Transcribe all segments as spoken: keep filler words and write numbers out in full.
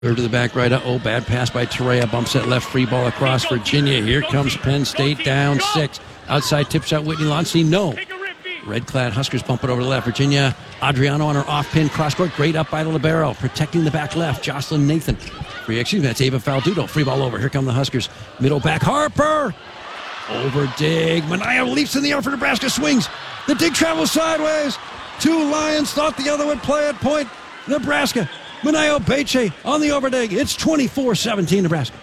Third to the back right. Oh, bad pass by Torreya. Bumps that left, free ball across Virginia. Here comes Penn State down six. Outside tips out Whitney Launcey. No. Red-clad Huskers bump it over the left. Virginia, Adriano on her off-pin cross-court. Great up by the libero. Protecting the back left. Jocelyn Nathan. Free, excuse me, that's Ava Faldudo. Free ball over. Here come the Huskers. Middle back. Harper. Over dig. Mania leaps in the air for Nebraska. Swings. The dig travels sideways. Two Lions thought the other would play at point. Nebraska. Mania Beche on the overdig. It's twenty-four seventeen Nebraska.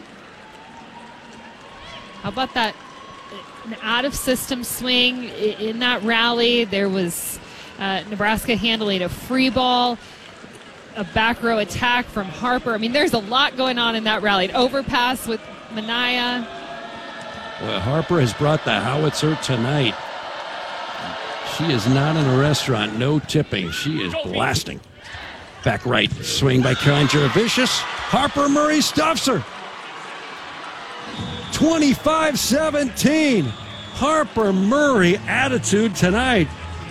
How about that? An out-of-system swing in that rally. There was uh, Nebraska handling a free ball, a back row attack from Harper. I mean, there's a lot going on in that rally. An overpass with Mania. Well, Harper has brought the howitzer tonight. She is not in a restaurant. No tipping. She is blasting. Back right. Swing by Caroline Juravicius. Harper Murray stuffs her. twenty-five seventeen. Harper Murray attitude tonight.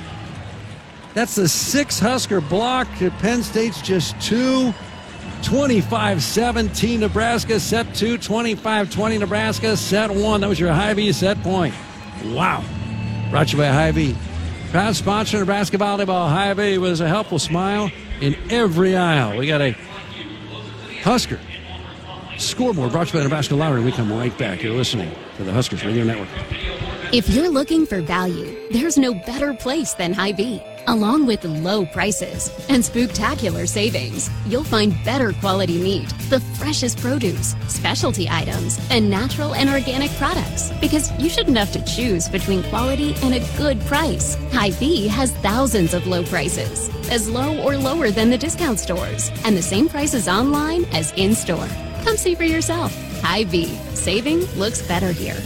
That's the sixth Husker block. Penn State's just two. twenty-five seventeen Nebraska. Set two. twenty-five twenty Nebraska. Set one. That was your Hy-Vee set point. Wow. Brought to you by Hy-Vee. Proud sponsor Nebraska Volleyball. Hy-Vee was a helpful smile in every aisle. We got a Husker scoreboard brought to you by Nebraska Lottery. We come right back. You're listening to the Huskers Radio Network. If you're looking for value, there's no better place than Hy-Vee. Along with low prices and spooktacular savings, you'll find better quality meat, the freshest produce, specialty items, and natural and organic products. Because you shouldn't have to choose between quality and a good price. Hy-Vee has thousands of low prices, as low or lower than the discount stores, and the same prices online as in-store. Come see for yourself. Hy-Vee. Saving looks better here.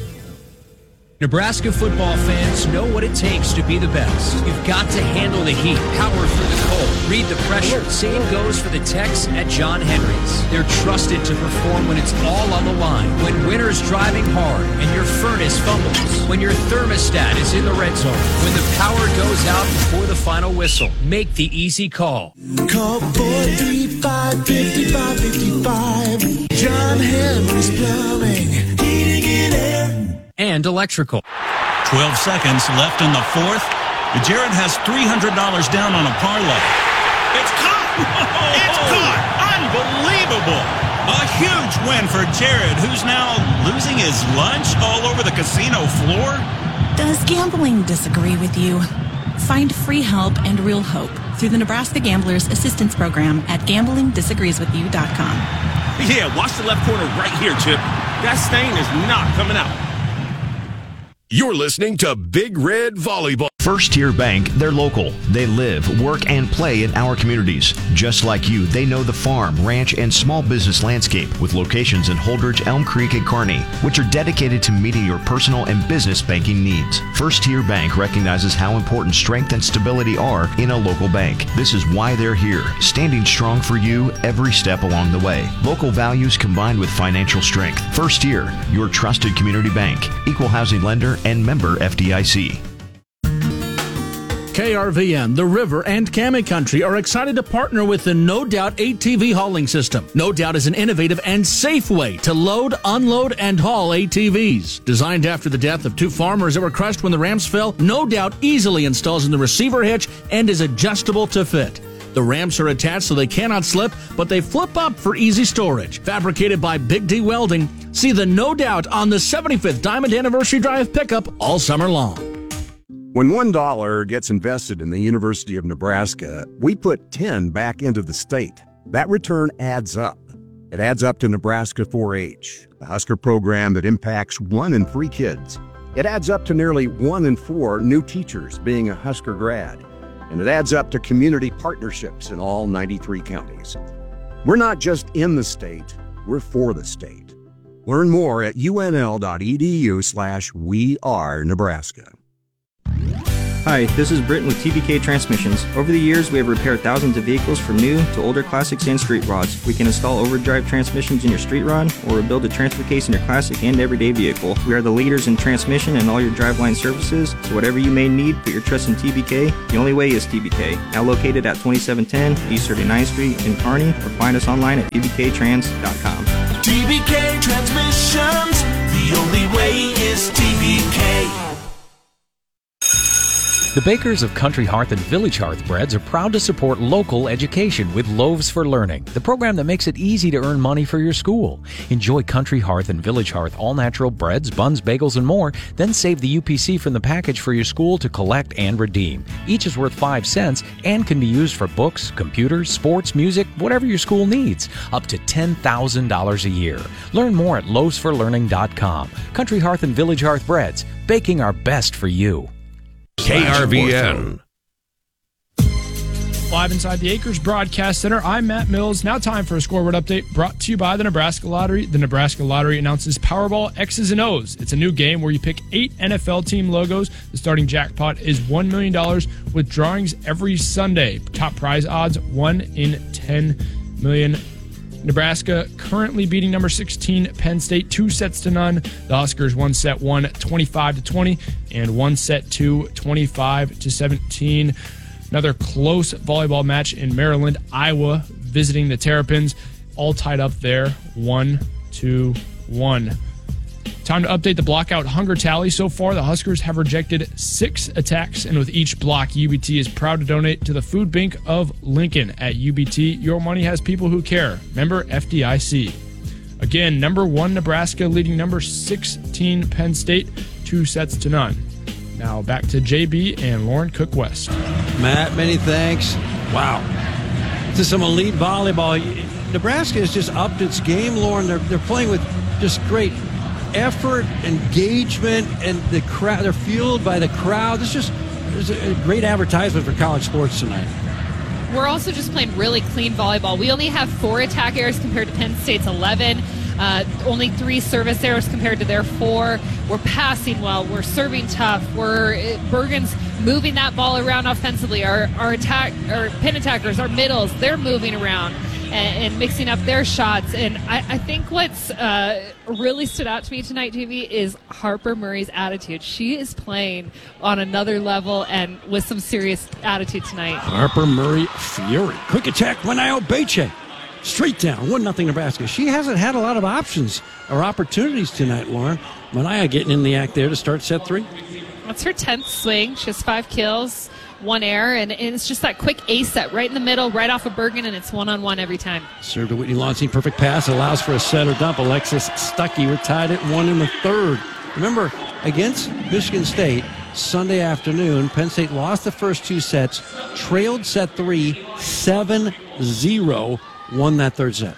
Nebraska football fans know what it takes to be the best. You've got to handle the heat, power through the cold, read the pressure. Same goes for the Techs at John Henry's. They're trusted to perform when it's all on the line. When winter's driving hard and your furnace fumbles. When your thermostat is in the red zone. When the power goes out before the final whistle. Make the easy call. Call four three five, five five five five. John Henry's Plumbing. Heating and air. And electrical. twelve seconds left in the fourth. Jared has three hundred dollars down on a parlay. It's caught! It's caught! Unbelievable! A huge win for Jared, who's now losing his lunch all over the casino floor. Does gambling disagree with you? Find free help and real hope through the Nebraska Gamblers Assistance Program at gambling disagrees with you dot com. Yeah, watch the left corner right here, Chip. That stain is not coming out. You're listening to Big Red Volleyball. First Tier Bank, they're local. They live, work, and play in our communities. Just like you, they know the farm, ranch, and small business landscape with locations in Holdridge, Elm Creek, and Kearney, which are dedicated to meeting your personal and business banking needs. First Tier Bank recognizes how important strength and stability are in a local bank. This is why they're here, standing strong for you every step along the way. Local values combined with financial strength. First Tier, your trusted community bank, equal housing lender, and member F D I C. K R V N, The River, and Cammie Country are excited to partner with the No Doubt A T V hauling system. No Doubt is an innovative and safe way to load, unload, and haul A T Vs. Designed after the death of two farmers that were crushed when the Rams fell, No Doubt easily installs in the receiver hitch and is adjustable to fit. The ramps are attached so they cannot slip, but they flip up for easy storage. Fabricated by Big D Welding. See the No Doubt on the seventy-fifth Diamond Anniversary Drive pickup all summer long. When one dollar gets invested in the University of Nebraska, we put ten back into the state. That return adds up. It adds up to Nebraska four H, the Husker program that impacts one in three kids. It adds up to nearly one in four new teachers being a Husker grad. And it adds up to community partnerships in all ninety-three counties. We're not just in the state, we're for the state. Learn more at unl.edu slash we are Nebraska. Hi, this is Britton with T B K Transmissions. Over the years, we have repaired thousands of vehicles from new to older classics and street rods. We can install overdrive transmissions in your street rod or rebuild a transfer case in your classic and everyday vehicle. We are the leaders in transmission and all your driveline services, so whatever you may need, put your trust in T B K. The only way is T B K. Now located at twenty-seven ten East thirty-ninth Street in Kearney, or find us online at t b k trans dot com. T B K Transmissions, the only way is T B K. The bakers of Country Hearth and Village Hearth Breads are proud to support local education with Loaves for Learning, the program that makes it easy to earn money for your school. Enjoy Country Hearth and Village Hearth all-natural breads, buns, bagels, and more. Then save the U P C from the package for your school to collect and redeem. Each is worth five cents and can be used for books, computers, sports, music, whatever your school needs. Up to ten thousand dollars a year. Learn more at loaves for learning dot com. Country Hearth and Village Hearth Breads, baking our best for you. K R V N. Live inside the Acres Broadcast Center, I'm Matt Mills. Now time for a scoreboard update brought to you by the Nebraska Lottery. The Nebraska Lottery announces Powerball X's and O's. It's a new game where you pick eight N F L team logos. The starting jackpot is one million dollars with drawings every Sunday. Top prize odds, one in ten million. Nebraska currently beating number sixteen Penn State two sets to none. The Huskers one set one twenty-five to twenty and one set two twenty-five to seventeen. Another close volleyball match in Maryland. Iowa visiting the Terrapins, all tied up there, one to one. Time to update the blockout hunger tally. So far, the Huskers have rejected six attacks, and with each block, U B T is proud to donate to the Food Bank of Lincoln. At U B T, your money has people who care. Member F D I C. Again, number one Nebraska leading number sixteen Penn State, two sets to none. Now back to J B and Lauren Cook West. Matt, many thanks. Wow. This is some elite volleyball. Nebraska has just upped its game, Lauren. They're, they're playing with just great effort, engagement, and the crowd. They're fueled by the crowd. It's just it's a great advertisement for college sports tonight. We're also just playing really clean volleyball. We only have four attack errors compared to Penn State's eleven. Uh, only three service errors compared to their four. We're passing well. We're serving tough. We're Bergen's moving that ball around offensively. Our our attack, our pin attackers, our middles, they're moving around and, and mixing up their shots. And I, I think what's uh, really stood out to me tonight, J V, is Harper Murray's attitude. She is playing on another level and with some serious attitude tonight. Harper Murray Fury. Quick attack, Manayo Beche. Straight down, one nothing Nebraska. She hasn't had a lot of options or opportunities tonight, Lauren. Manaya getting in the act there to start set three. That's her tenth swing. She has five kills, one error, and, and it's just that quick ace set right in the middle, right off of Bergen, and it's one-on-one every time. Serve to Whitney Launstein, perfect pass, allows for a set or dump. Alexis Stuckey, we're tied at one in the third. Remember, against Michigan State, Sunday afternoon, Penn State lost the first two sets, trailed set three, seven zero. Won that third set.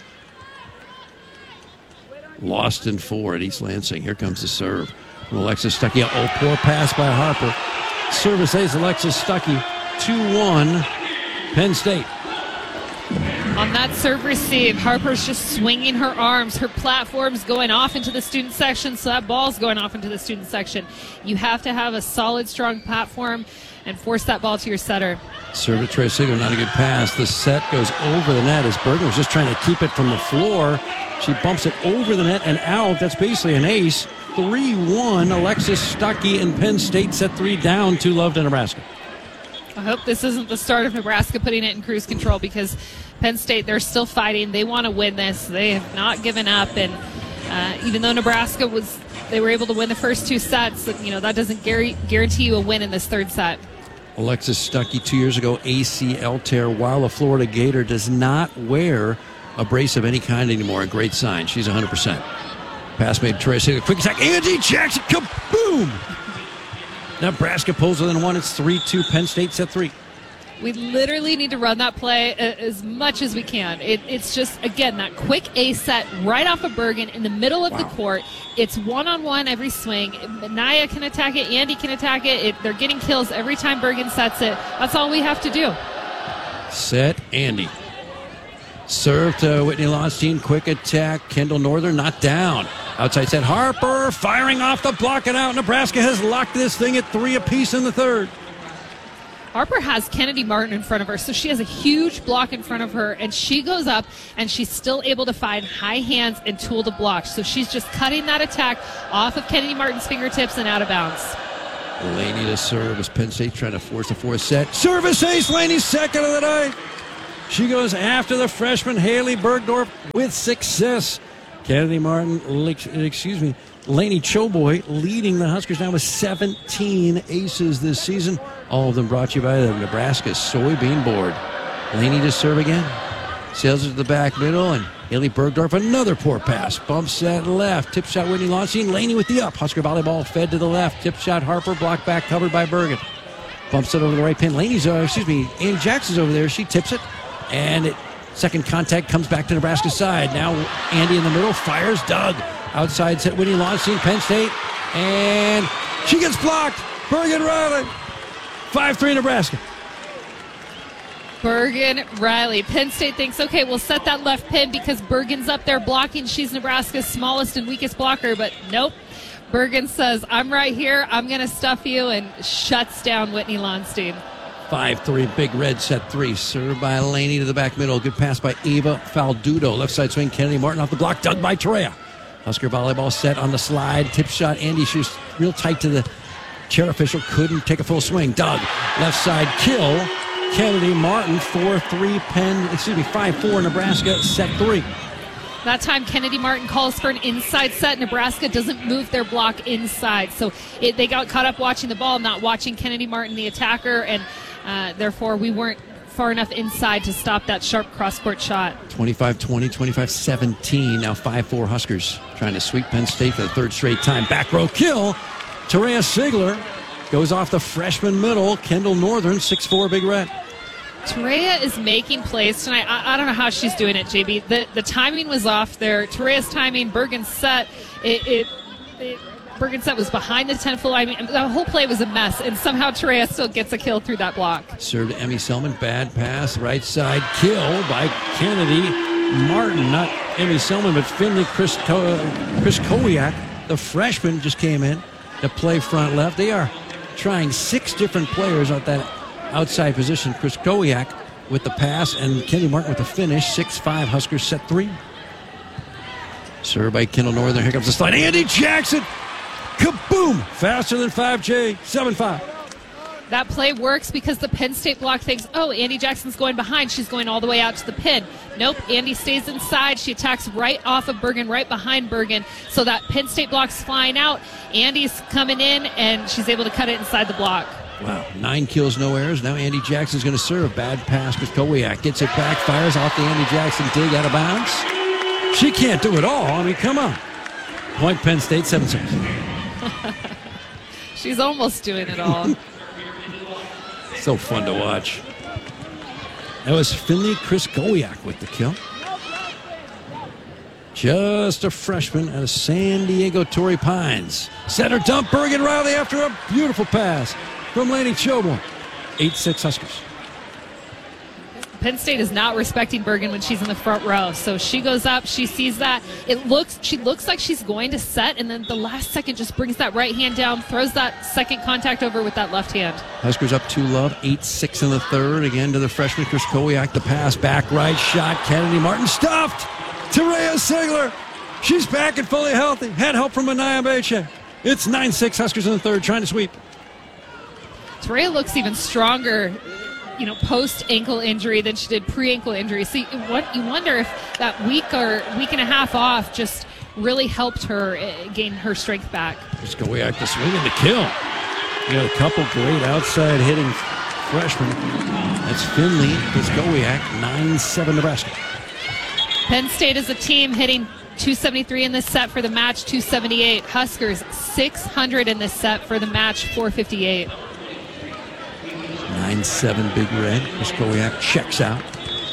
Lost in four at East Lansing. Here comes the serve from Alexis Stuckey. Oh, poor pass by Harper. Service ace, Alexis Stuckey. two one, Penn State. On that serve receive, Harper's just swinging her arms. Her platform's going off into the student section, so that ball's going off into the student section. You have to have a solid, strong platform and force that ball to your setter. Serve to Trey Sigler, not a good pass. The set goes over the net as Bergen was just trying to keep it from the floor. She bumps it over the net and out. That's basically an ace. three one, Alexis Stuckey and Penn State set three down to Love to Nebraska. I hope this isn't the start of Nebraska putting it in cruise control, because Penn State, they're still fighting. They want to win this. They have not given up, and uh, even though Nebraska was, they were able to win the first two sets, you know, that doesn't guarantee you a win in this third set. Alexis Stuckey, two years ago, A C L tear, while a Florida Gator, does not wear a brace of any kind anymore. A great sign. She's one hundred percent. Pass made to Trey Sigler. Quick attack. Angie Jackson. Kaboom! Nebraska pulls within one. It's three two. Penn State set three. We literally need to run that play as much as we can. It, it's just, again, that quick A set right off of Bergen in the middle of wow. the court. It's one-on-one every swing. Naya can attack it. Andy can attack it. it. They're getting kills every time Bergen sets it. That's all we have to do. Set Andy. Serve to Whitney Launstein. Quick attack. Kendall Northern not down. Outside set. Harper firing off the block and out. Nebraska has locked this thing at three apiece in the third. Harper has Kennedy Martin in front of her, so she has a huge block in front of her, and she goes up, and she's still able to find high hands and tool the block. So she's just cutting that attack off of Kennedy Martin's fingertips and out of bounds. Laney to serve as Penn State trying to force the fourth set. Service ace, Laney's second of the night. She goes after the freshman Haley Bergdorf with success. Kennedy Martin, excuse me, Laney Choboy leading the Huskers now with seventeen aces this season. All of them brought to you by the Nebraska Soybean Board. Laney to serve again. Sails it to the back middle, and Haley Bergdorf, another poor pass. Bumps that left. Tip shot Whitney Lonstein. Laney with the up. Husker volleyball fed to the left. Tip shot Harper. Blocked back, covered by Bergen. Bumps it over the right pin. Laney's, uh, excuse me, Annie Jackson's over there. She tips it. And it, second contact comes back to Nebraska's side. Now Andy in the middle. Fires Doug. Outside set Whitney Lonstein, Penn State. And she gets blocked. Bergen Riley. five three Nebraska. Bergen Riley. Penn State thinks, okay, we'll set that left pin because Bergen's up there blocking. She's Nebraska's smallest and weakest blocker, but nope. Bergen says, I'm right here. I'm going to stuff you, and shuts down Whitney Lonstein. five three, Big Red set three. Served by Laney to the back middle. Good pass by Ava Faldudo. Left side swing, Kennedy Martin off the block. Dug by Torea. Husker volleyball set on the slide. Tip shot, Andy. She was real tight to the chair official. Couldn't take a full swing. Dug. Left side kill. Kennedy Martin, four three, Penn, excuse me, five four, Nebraska, set three. That time, Kennedy Martin calls for an inside set. Nebraska doesn't move their block inside. So it, they got caught up watching the ball, not watching Kennedy Martin, the attacker, and uh, therefore we weren't far enough inside to stop that sharp cross-court shot. twenty-five twenty, twenty-five seventeen, now five four Huskers trying to sweep Penn State for the third straight time. Back row kill. Terea Sigler goes off the freshman middle. Kendall Northern, six four, Big Red. Terea is making plays tonight. I, I don't know how she's doing it, J B. The the timing was off there. Terea's timing, Bergen's set, it, it, it Bergen's set was behind the ten-foot line. I mean, the whole play was a mess, and somehow Terea still gets a kill through that block. Served to Emmy Selman, bad pass, right side kill by Kennedy Martin. Not Emmy Selman, but Finley Chris, Chris Kowiak, the freshman, just came in to play front left. They are trying six different players at that outside position. Chris Kowiak with the pass, and Kennedy Martin with the finish. six five Huskers set three. Served by Kendall Northern. Here comes the slide. Andy Jackson. Kaboom! Faster than five J. seven five. That play works because the Penn State block thinks, oh, Andy Jackson's going behind. She's going all the way out to the pin. Nope, Andy stays inside. She attacks right off of Bergen, right behind Bergen. So that Penn State block's flying out. Andy's coming in, and she's able to cut it inside the block. Wow, nine kills, no errors. Now Andy Jackson's going to serve. Bad pass with Kowiak. Gets it back, fires off the Andy Jackson dig out of bounds. She can't do it all. I mean, come on. Point Penn State, seven six. She's almost doing it all. So fun to watch. That was Finley Chris Kowiak with the kill. Just a freshman out of San Diego Torrey Pines. Center dump, Bergen Riley after a beautiful pass from Laney Choboy. eight six Huskers. Penn State is not respecting Bergen when she's in the front row. So she goes up, she sees that. It looks, she looks like she's going to set, and then the last second just brings that right hand down, throws that second contact over with that left hand. Huskers up two love, eight six in the third. Again to the freshman Chris Kowiak. The pass, back right shot. Kennedy Martin stuffed. Terea Sigler. She's back and fully healthy. Had help from Anaya Beche. It's nine six Huskers in the third, trying to sweep. Terea looks even stronger, you know, post ankle injury than she did pre ankle injury. See, what you wonder if that week or week and a half off just really helped her gain her strength back. Just Kowiak to swing and the kill. You got a couple great outside hitting freshmen. That's Finley. It's Kowiak. nine seven Nebraska. Penn State is a team hitting two seventy-three in this set for the match, two seventy-eight. Huskers six hundred in this set for the match, four fifty-eight. nine seven Big Red. Chris Kowiak checks out.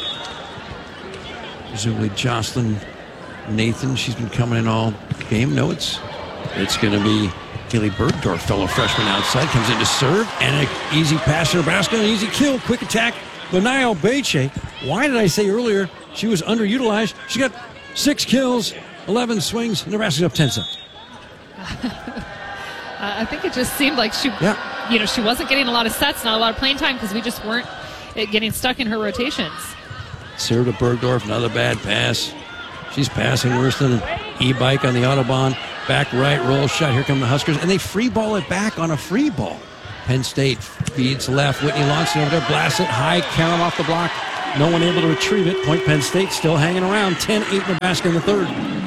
Presumably Jocelyn Nathan. She's been coming in all game. No, it's it's going to be Haley Bergdorf, fellow freshman outside. Comes in to serve. And an easy pass to Nebraska. An easy kill. Quick attack. Lanaya Beche. Why did I say earlier she was underutilized? She got six kills, eleven swings. Nebraska's up ten seven. Uh, I think it just seemed like she yeah. you know, she wasn't getting a lot of sets, not a lot of playing time because we just weren't getting stuck in her rotations. Serve to Bergdorf, another bad pass. She's passing worse than an e-bike on the Autobahn. Back right, roll shot. Here come the Huskers, and they free ball it back on a free ball. Penn State feeds left. Whitney Launceston over there, blasts it high. Karam off the block. No one able to retrieve it. Point Penn State still hanging around. ten eight Nebraska in the third.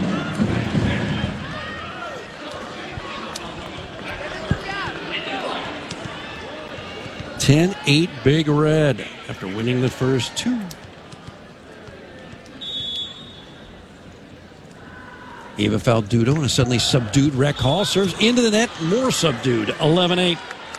ten eight Big Red after winning the first two. Eva Faldudo and a suddenly subdued Rec Hall serves into the net. More subdued. eleven eight.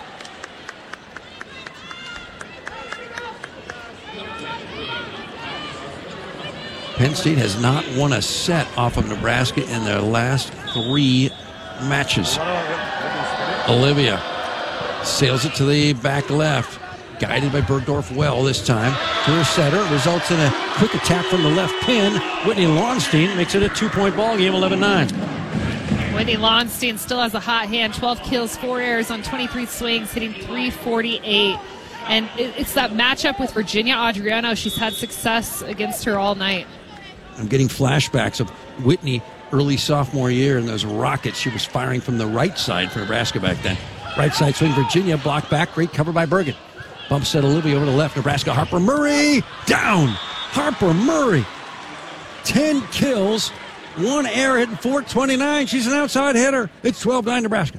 Penn State has not won a set off of Nebraska in their last three matches. Olivia sails it to the back left. Guided by Bergdorf well this time. To her setter. Results in a quick attack from the left pin. Whitney Launstein makes it a two-point ball game, eleven nine. Whitney Launstein still has a hot hand. twelve kills, four errors on twenty-three swings, hitting three forty-eight. And it's that matchup with Virginia Adriano. She's had success against her all night. I'm getting flashbacks of Whitney early sophomore year and those rockets she was firing from the right side for Nebraska back then. Right side swing, Virginia, blocked back, great cover by Bergen. Bump set Olivia over to the left, Nebraska, Harper Murray, down! Harper Murray, ten kills, one error, hitting four twenty-nine. She's an outside hitter. It's twelve nine Nebraska.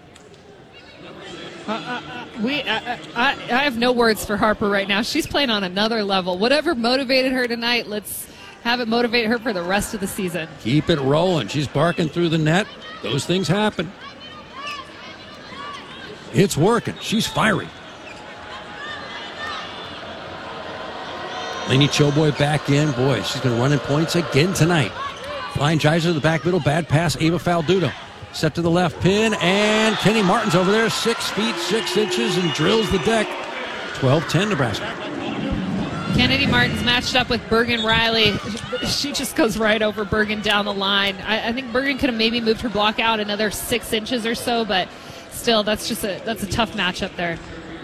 Uh, uh, uh, we, uh, I, I have no words for Harper right now. She's playing on another level. Whatever motivated her tonight, let's have it motivate her for the rest of the season. Keep it rolling. She's barking through the net. Those things happen. It's working. She's fiery. Lainey Choboy back in. Boy, she's going to run in points again tonight. Flying drives to the back middle. Bad pass, Ava Faldudo. Set to the left pin, and Kenny Martin's over there. Six feet, six inches, and drills the deck. twelve ten Nebraska. Kennedy Martin's matched up with Bergen Riley. She just goes right over Bergen down the line. I, I think Bergen could have maybe moved her block out another six inches or so, but still, that's just a that's a tough matchup there.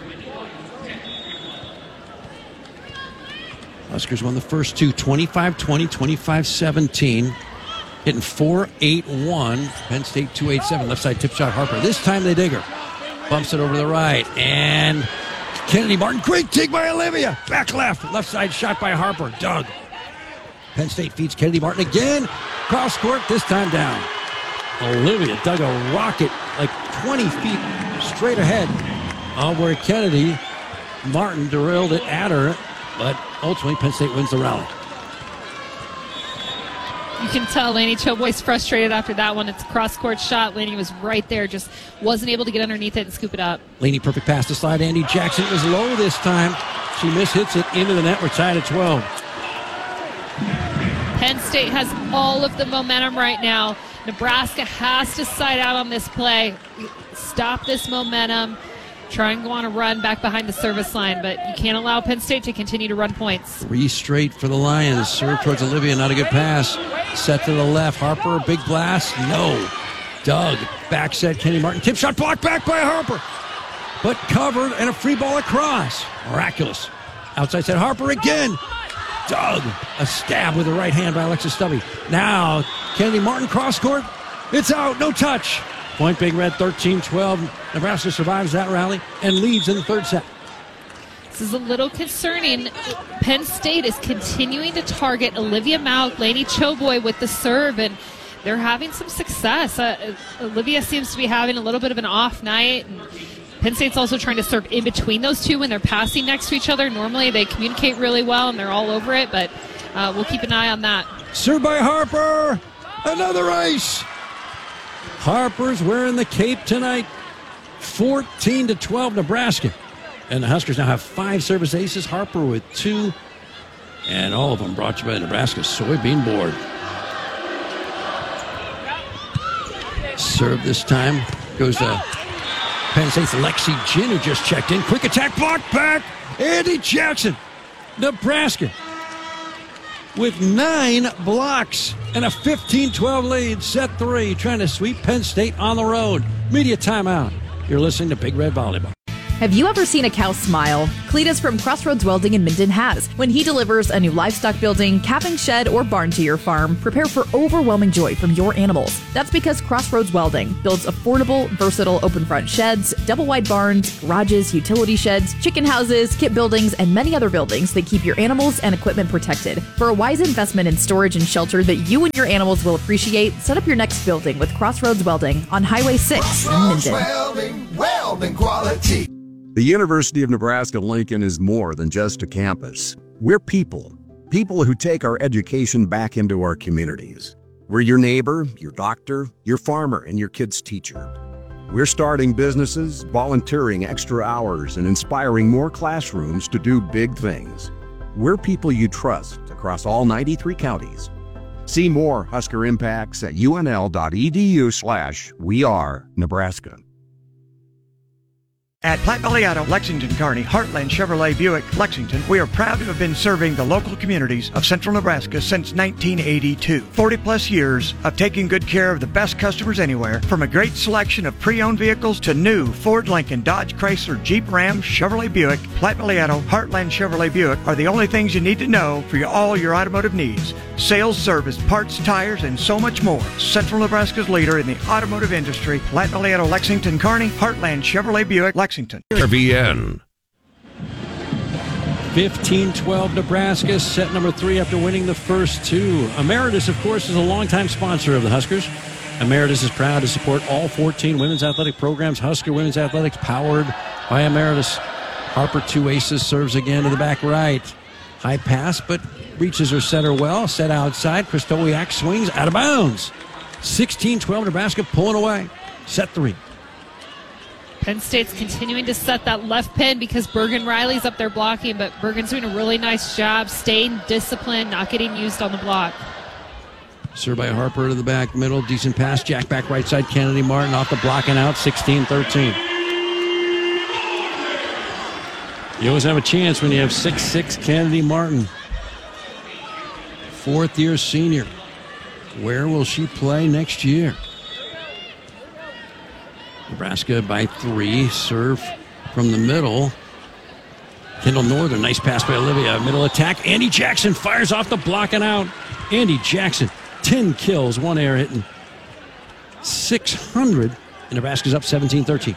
Huskers won the first two, twenty-five twenty, twenty-five seventeen. Hitting four eight one. Penn State two eight seven. Left side tip shot Harper. This time they dig her. Bumps it over to the right. And Kennedy Martin. Great dig by Olivia. Back left. Left side shot by Harper. Doug. Penn State feeds Kennedy Martin again. Cross court. This time down. Olivia dug a rocket like twenty feet straight ahead. On where Kennedy Martin drilled it at her. But ultimately, Penn State wins the rally. You can tell Lainey Choboy's frustrated after that one. It's a cross-court shot. Lainey was right there, just wasn't able to get underneath it and scoop it up. Lainey, perfect pass to slide. Andy Jackson. It was low this time. She mishits it into the net. We're tied at twelve. Penn State has all of the momentum right now. Nebraska has to side out on this play. Stop this momentum. Try and go on a run back behind the service line, but you can't allow Penn State to continue to run points. Three straight for the Lions. Serve towards Olivia, not a good pass. Set to the left. Harper, big blast. No. Doug, back set. Kenny Martin. Tip shot blocked back by Harper. But covered and a free ball across. Miraculous. Outside set. Harper again. Doug, a stab with the right hand by Alexis Stubby. Now, Kennedy Martin cross court. It's out. No touch. Point Big Red, thirteen twelve. Nebraska survives that rally and leads in the third set. This is a little concerning. Penn State is continuing to target Olivia Mauk, Lainey Choboy with the serve, and they're having some success. Uh, Olivia seems to be having a little bit of an off night. And Penn State's also trying to serve in between those two when they're passing next to each other. Normally they communicate really well and they're all over it, but uh, we'll keep an eye on that. Served by Harper. Another ace. Harper's wearing the cape tonight. fourteen to twelve Nebraska. And the Huskers now have five service aces. Harper with two. And all of them brought to you by Nebraska Soybean Board. Serve this time goes to Penn State's Lexi Jin, who just checked in. Quick attack, block back. Andy Jackson. Nebraska with nine blocks and a fifteen twelve lead. Set three, trying to sweep Penn State on the road. Media timeout. You're listening to Big Red Volleyball. Have you ever seen a cow smile? Cletus from Crossroads Welding in Minden has. When he delivers a new livestock building, calving shed, or barn to your farm, prepare for overwhelming joy from your animals. That's because Crossroads Welding builds affordable, versatile open front sheds, double wide barns, garages, utility sheds, chicken houses, kit buildings, and many other buildings that keep your animals and equipment protected. For a wise investment in storage and shelter that you and your animals will appreciate, set up your next building with Crossroads Welding on Highway six in Minden. Welding, welding quality. The University of Nebraska-Lincoln is more than just a campus. We're people, people who take our education back into our communities. We're your neighbor, your doctor, your farmer, and your kid's teacher. We're starting businesses, volunteering extra hours, and inspiring more classrooms to do big things. We're people you trust across all ninety-three counties. See more Husker impacts at unl.edu slash we are Nebraska. At Platte Valley Auto, Lexington, Kearney, Heartland Chevrolet Buick, Lexington, we are proud to have been serving the local communities of central Nebraska since nineteen eighty-two. forty plus years of taking good care of the best customers anywhere, from a great selection of pre-owned vehicles to new Ford, Lincoln, Dodge, Chrysler, Jeep, Ram, Chevrolet Buick. Platte Valley Auto, Heartland Chevrolet Buick are the only things you need to know for your, all your automotive needs. Sales, service, parts, tires, and so much more. Central Nebraska's leader in the automotive industry, Platte Valley Auto, Lexington, Kearney, Heartland Chevrolet Buick, Lexington. R V N. fifteen twelve Nebraska, set number three after winning the first two. Emeritus, of course, is a longtime sponsor of the Huskers. Emeritus is proud to support all fourteen women's athletic programs. Husker Women's Athletics powered by Emeritus. Harper, two aces, serves again to the back right. High pass, but reaches her setter well. Set outside. Krystowiak swings out of bounds. sixteen twelve Nebraska pulling away. Set three. Penn State's continuing to set that left pin because Bergen Riley's up there blocking, but Bergen's doing a really nice job staying disciplined, not getting used on the block. Served by Harper to the back middle. Decent pass. Jack back right side. Kennedy Martin off the block and out. sixteen thirteen. You always have a chance when you have six six Kennedy Martin. Fourth year senior. Where will she play next year? Nebraska by three. Serve from the middle. Kendall Northern. Nice pass by Olivia. Middle attack. Andy Jackson fires off the block and out. Andy Jackson. ten kills. One air hitting six hundred. And Nebraska's up seventeen thirteen.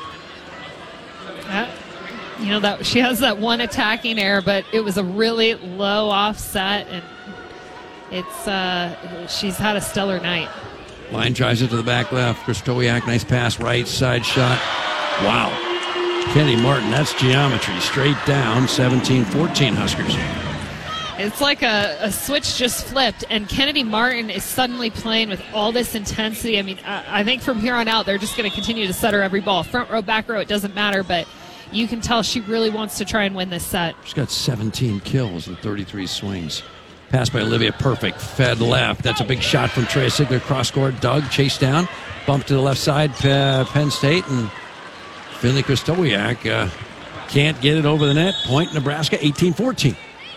Uh, you know, that she has that one attacking error, but it was a really low offset, and it's uh, she's had a stellar night. Line drives it to the back left. Krystowiak, nice pass, right side shot. Wow. Kennedy Martin, that's geometry. Straight down, seventeen fourteen Huskers. It's like a, a switch just flipped, and Kennedy Martin is suddenly playing with all this intensity. I mean, I, I think from here on out, they're just going to continue to set her every ball. Front row, back row, it doesn't matter, but you can tell she really wants to try and win this set. She's got seventeen kills and thirty-three swings. Pass by Olivia, perfect. Fed left. That's a big shot from Trey Sigler. Cross court, Doug, chase down. Bump to the left side, uh, Penn State. And Finley Krystowiak uh, can't get it over the net. Point, Nebraska, eighteen fourteen.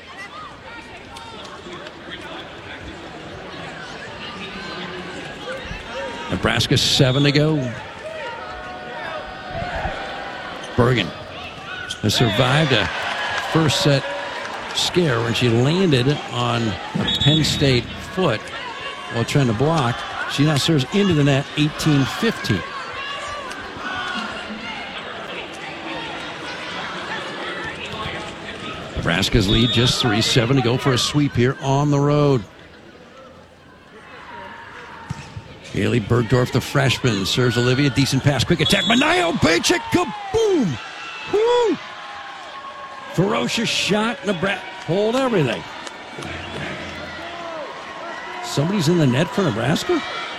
Nebraska, seven to go. Bergen has survived a first set scare when she landed on a Penn State foot while trying to block. She now serves into the net, eighteen fifteen. Nebraska's lead just three, seven to go for a sweep here on the road. Haley Bergdorf, the freshman, serves Olivia. Decent pass, quick attack. Manayo Bacek, kaboom! Woo! Ferocious shot. Nebraska hold everything. Somebody's in the net for Nebraska?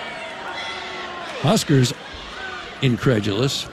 Huskers incredulous.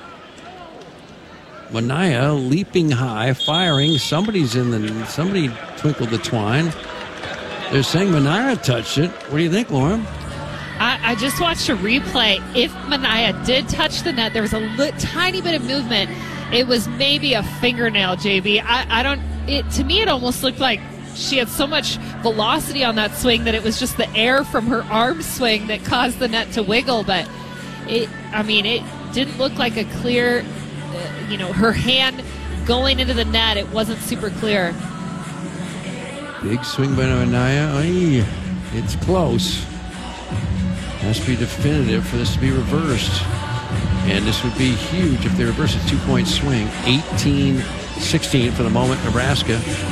Manaya leaping high, firing. Somebody's in the. Somebody twinkled the twine. They're saying Manaya touched it. What do you think, Lauren? I, I just watched a replay. If Manaya did touch the net, there was a li- tiny bit of movement. It was maybe a fingernail, J B. I, I don't. It to me, it almost looked like she had so much velocity on that swing that it was just the air from her arm swing that caused the net to wiggle. But it, I mean, it didn't look like a clear uh, you know, her hand going into the net, it wasn't super clear. Big swing by Anaya. Ay, it's close. Has to be definitive for this to be reversed. And this would be huge if they reverse a two-point swing. eighteen sixteen for the moment, Nebraska.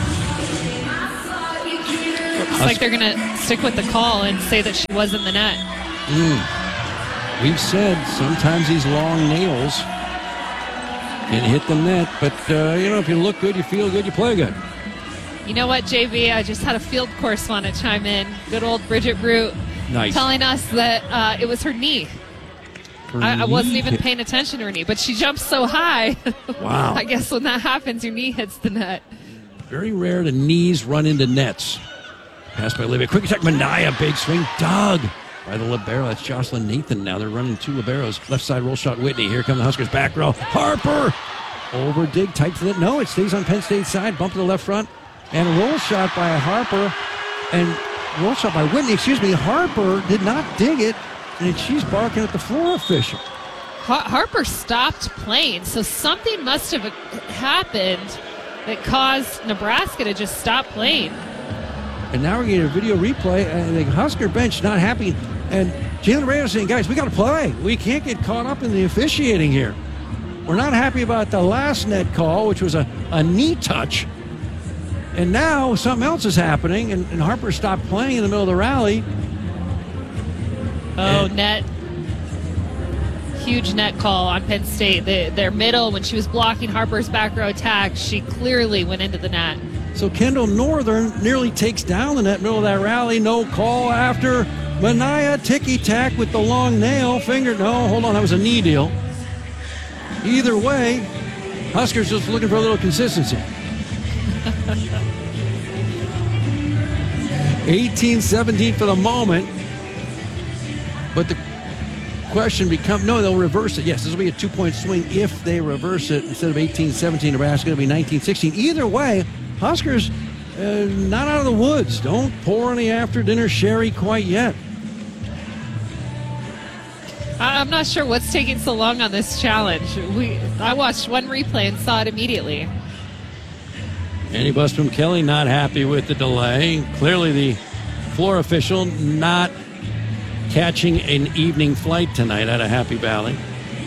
Looks like they're going to stick with the call and say that she was in the net. Mm. We've said sometimes these long nails can hit the net, but, uh, you know, if you look good, you feel good, you play good. You know what, J B? I just had a field correspondent chime in. Good old Bridget Root. Nice. Telling us that uh, it was her knee. Her I, I wasn't knee even hit. paying attention to her knee, but she jumped so high. Wow. I guess when that happens, your knee hits the net. Very rare the knees run into nets. Pass by Olivia. Quick attack, Manaya. Big swing. Dug by the libero. That's Jocelyn Nathan now. They're running two liberos. Left side roll shot, Whitney. Here come the Huskers back row. Harper. Over dig. Tight to the. No, it stays on Penn State side. Bump to the left front. And a roll shot by Harper. And roll shot by Whitney. Excuse me. Harper did not dig it. And she's barking at the floor official. Harper stopped playing, so something must have happened that caused Nebraska to just stop playing. And now we're getting a video replay, and the Husker bench not happy. And Jalen Reyes saying, guys, we got to play. We can't get caught up in the officiating here. We're not happy about the last net call, which was a, a knee touch. And now something else is happening, and, and Harper stopped playing in the middle of the rally. Oh, and, net. Huge net call on Penn State. The, their middle, when she was blocking Harper's back row attack, she clearly went into the net. So Kendall Northern nearly takes down the net middle of that rally. No call after Manaya ticky-tack with the long nail. Finger, no, hold on, that was a knee deal. Either way, Huskers just looking for a little consistency. eighteen seventeen for the moment. But the question becomes, no, they'll reverse it. Yes, this will be a two-point swing if they reverse it. Instead of eighteen seventeen, Nebraska, it'll be nineteen sixteen. Either way, Huskers uh, not out of the woods. Don't pour any after-dinner sherry quite yet. I'm not sure what's taking so long on this challenge. We I watched one replay and saw it immediately. Annie Busby Kelly not happy with the delay. Clearly the floor official not catching an evening flight tonight out of Happy Valley.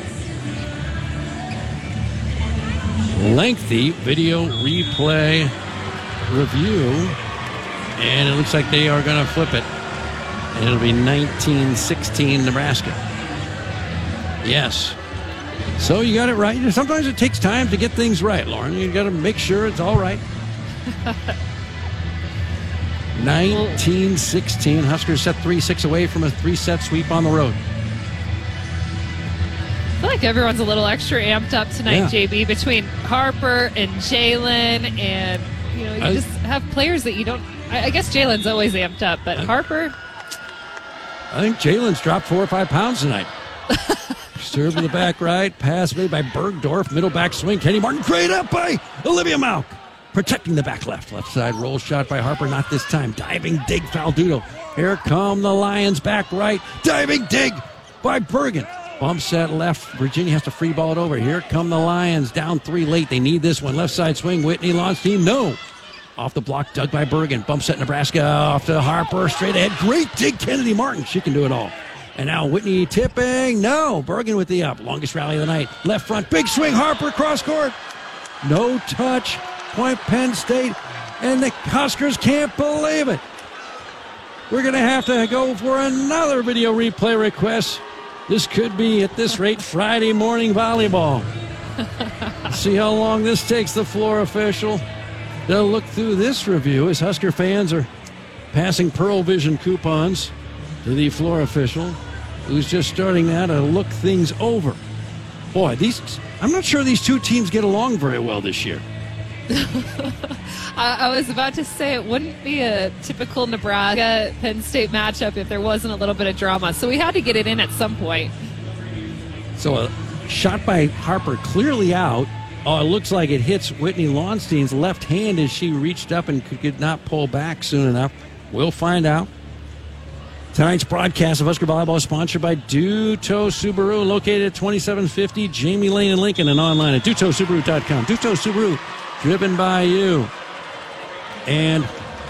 Lengthy video replay review, and it looks like they are going to flip it. And it'll be nineteen sixteen Nebraska. Yes. So you got it right. Sometimes it takes time to get things right, Lauren. You got to make sure it's all right. nineteen sixteen. Huskers set three six away from a three-set sweep on the road. I feel like everyone's a little extra amped up tonight, Yeah. J B, between Harper and Jalen, and you know, you I- just have players that you don't. I, I guess Jalen's always amped up, but Harper. I think Jalen's dropped four or five pounds tonight. Serve to the back right. Pass made by Bergdorf. Middle back swing. Kenny Martin. Great up by Olivia Malk. Protecting the back left. Left side roll shot by Harper. Not this time. Diving dig. Faldudo. Here come the Lions back right. Diving dig by Bergen. Bump set left. Virginia has to free ball it over. Here come the Lions. Down three late. They need this one. Left side swing. Whitney launch team. No. Off the block. Dug by Bergen. Bump set Nebraska. Off to Harper. Straight ahead. Great dig. Kennedy Martin. She can do it all. And now Whitney tipping. No. Bergen with the up. Longest rally of the night. Left front. Big swing. Harper cross court. No touch. Point Penn State. And the Huskers can't believe it. We're going to have to go for another video replay request. This could be, at this rate, Friday morning volleyball. See how long this takes the floor official. They'll look through this review as Husker fans are passing Pearl Vision coupons to the floor official, who's just starting now to look things over. Boy, these I'm not sure these two teams get along very well this year. I, I was about to say it wouldn't be a typical Nebraska Penn State matchup if there wasn't a little bit of drama. So we had to get it in at some point. So a shot by Harper clearly out. Oh, it looks like it hits Whitney Launstein's left hand as she reached up and could not pull back soon enough. We'll find out. Tonight's broadcast of Husker Volleyball is sponsored by Duto Subaru, located at twenty-seven fifty Jamie Lane in Lincoln, and online at duto subaru dot com. Duto Subaru, driven by you. And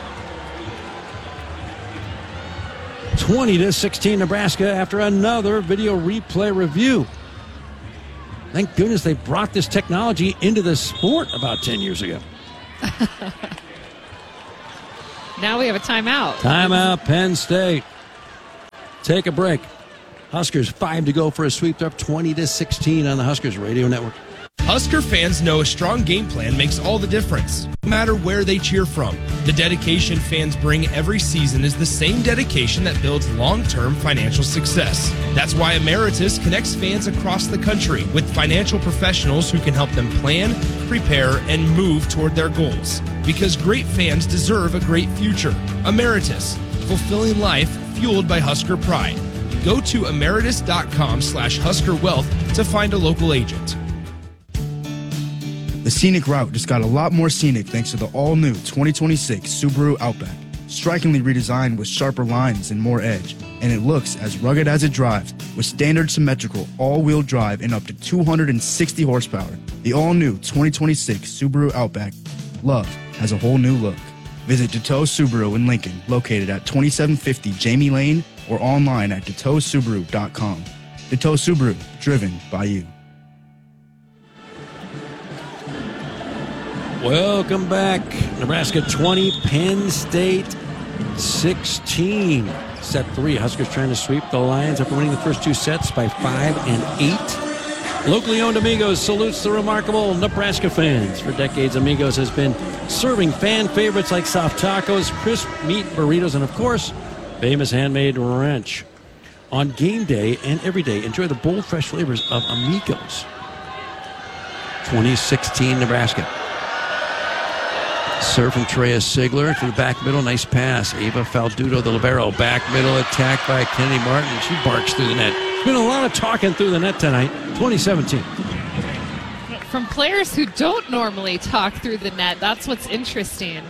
twenty to sixteen Nebraska after another video replay review. Thank goodness they brought this technology into the sport about ten years ago. Now we have a timeout. Timeout, Penn State. Take a break. Huskers five to go for a sweep. They're up twenty to sixteen on the Huskers Radio Network. Husker fans know a strong game plan makes all the difference, no matter where they cheer from. The dedication fans bring every season is the same dedication that builds long-term financial success. That's why Emeritus connects fans across the country with financial professionals who can help them plan, prepare, and move toward their goals. Because great fans deserve a great future. Emeritus, fulfilling life fueled by Husker pride. Go to emeritus.com slash Husker Wealth to find a local agent. The scenic route just got a lot more scenic thanks to the all-new twenty twenty-six Subaru Outback. Strikingly redesigned with sharper lines and more edge, and it looks as rugged as it drives with standard symmetrical all-wheel drive and up to two hundred sixty horsepower. The all-new twenty twenty-six Subaru Outback. Love has a whole new look. Visit Deto Subaru in Lincoln, located at twenty-seven fifty Jamie Lane, or online at deto subaru dot com. Deto Subaru, driven by you. Welcome back. Nebraska twenty, Penn State sixteen. Set three, Huskers trying to sweep the Lions after winning the first two sets by five and eight. Locally owned Amigos salutes the remarkable Nebraska fans. For decades, Amigos has been serving fan favorites like soft tacos, crisp meat burritos, and of course, famous handmade ranch. On game day and every day, enjoy the bold, fresh flavors of Amigos. twenty sixteen Nebraska. Serve from Treya Sigler to the back middle. Nice pass. Ava Faldudo, the libero. Back middle attack by Kennedy Martin. She barks through the net. There's been a lot of talking through the net tonight. twenty seventeen. From players who don't normally talk through the net. That's what's interesting.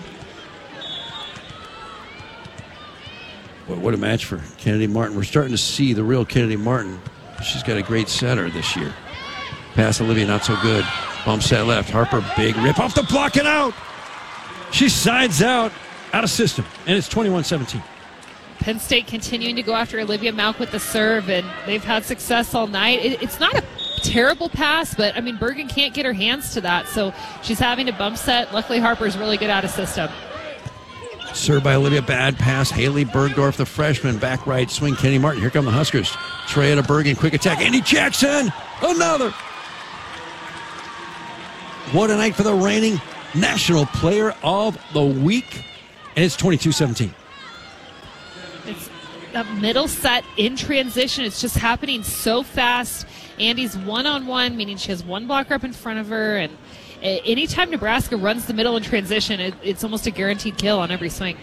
Well, what a match for Kennedy Martin. We're starting to see the real Kennedy Martin. She's got a great setter this year. Pass Olivia, not so good. Bump set left. Harper, big rip off the block and out. She sides out, out of system, and it's twenty-one seventeen. Penn State continuing to go after Olivia Malk with the serve, and they've had success all night. It, it's not a terrible pass, but, I mean, Bergen can't get her hands to that, so she's having to bump set. Luckily, Harper's really good out of system. Served by Olivia, bad pass. Haley Bergdorf, the freshman, back right, swing Kenny Martin. Here come the Huskers. Treya to Bergen, quick attack. Andy Jackson, another. What a night for the reigning National Player of the Week, and it's twenty-two seventeen. It's a middle set in transition. It's just happening so fast. Andy's one-on-one, meaning she has one blocker up in front of her, and anytime Nebraska runs the middle in transition, it, it's almost a guaranteed kill on every swing.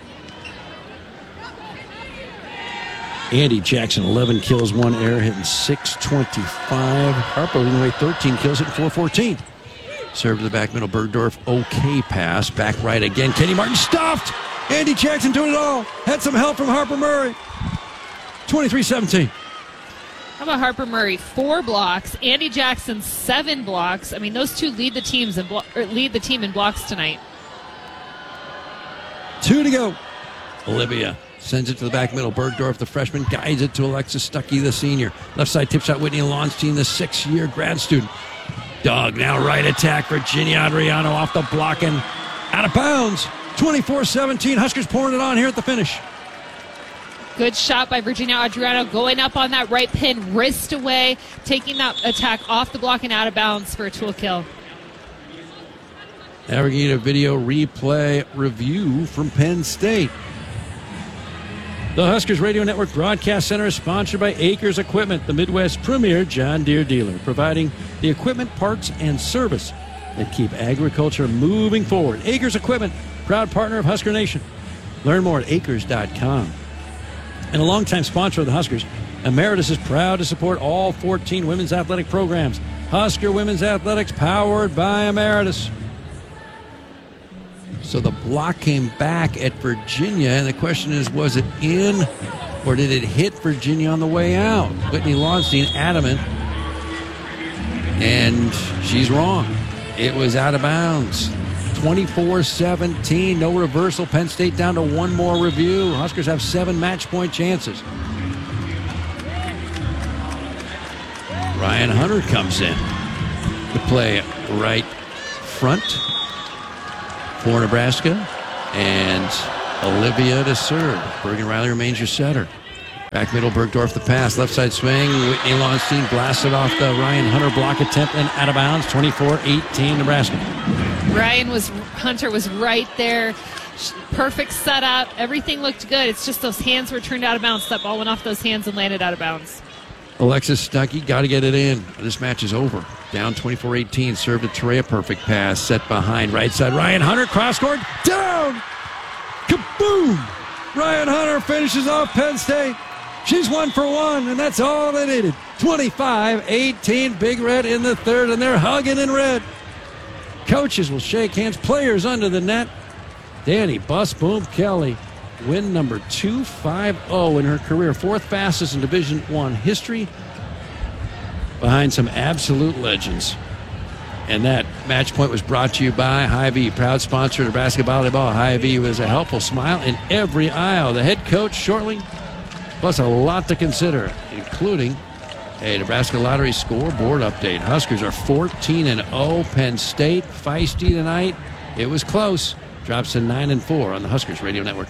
Andy Jackson, eleven kills, one error, hitting six twenty-five. Harper leading away thirteen kills, hitting four fourteen. Serve to the back middle, Bergdorf, okay pass. Back right again, Kenny Martin stuffed. Andy Jackson doing it all. Had some help from Harper Murray. twenty-three seventeen. How about Harper Murray? Four blocks. Andy Jackson, seven blocks. I mean, those two lead the teams in blo- or lead the team in blocks tonight. Two to go. Olivia sends it to the back middle. Bergdorf, the freshman, guides it to Alexis Stuckey, the senior. Left side tip shot, Whitney Launstein, the six-year grad student. Doug now right attack. Virginia Adriano off the block and out of bounds. twenty-four seventeen. Huskers pouring it on here at the finish. Good shot by Virginia Adriano, going up on that right pin, wrist away, taking that attack off the block and out of bounds for a tool kill. Now we're getting a video replay review from Penn State. The Huskers Radio Network Broadcast Center is sponsored by Acres Equipment, the Midwest's premier John Deere dealer, providing the equipment, parts, and service that keep agriculture moving forward. Acres Equipment, proud partner of Husker Nation. Learn more at acres dot com. And a longtime sponsor of the Huskers, Emeritus is proud to support all fourteen women's athletic programs. Husker Women's Athletics, powered by Emeritus. So the block came back at Virginia, and the question is, was it in? or did it hit Virginia on the way out? Whitney Launstein adamant, and she's wrong. It was out of bounds. twenty-four seventeen, no reversal. Penn State down to one more review. Huskers have seven match point chances. Ryan Hunter comes in to play right front for Nebraska, and Olivia to serve. Bergen Riley remains your setter. Back middle, Bergdorf the pass. Left side swing. Whitney Launstein blasted off the Ryan Hunter block attempt and out of bounds. twenty-four eighteen Nebraska. Ryan was, Hunter was right there. Perfect setup. Everything looked good. It's just those hands were turned out of bounds. That ball went off those hands and landed out of bounds. Alexis Stuckey, got to get it in. This match is over. Down twenty-four eighteen. Served to Terea. Perfect pass. Set behind. Right side. Ryan Hunter. Cross court. Down. Kaboom. Ryan Hunter finishes off Penn State. She's one for one, and that's all they needed. twenty-five eighteen. Big Red in the third, and they're hugging in red. Coaches will shake hands. Players under the net. Danny Bus Boom Kelly. Win number two fifty in her career. Fourth fastest in Division One history. Behind some absolute legends. And that match point was brought to you by Hy-Vee, proud sponsor of basketball volleyball. Hy-Vee was a helpful smile in every aisle. The head coach shortly, plus a lot to consider, including a Nebraska Lottery scoreboard update. Huskers are fourteen and oh. Penn State feisty tonight. It was close. Drops to nine and four on the Huskers Radio Network.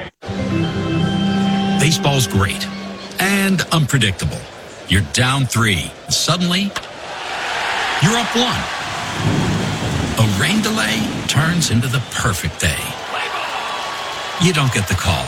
Baseball's great and unpredictable. You're down three. Suddenly, you're up one. A rain delay turns into the perfect day. You don't get the call.